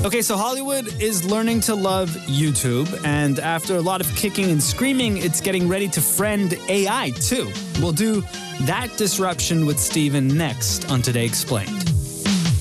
Okay, so Hollywood is learning to love YouTube, and after a lot of kicking and screaming, it's getting ready to friend AI too. We'll do that disruption with Steven next on Today Explained.